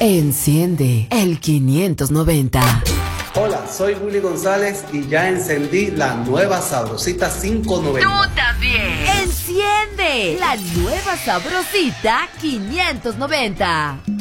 Enciende el 590. Hola, soy Willy González y ya encendí la nueva Sabrosita 590. ¡Tú también! ¡Enciende la nueva Sabrosita 590!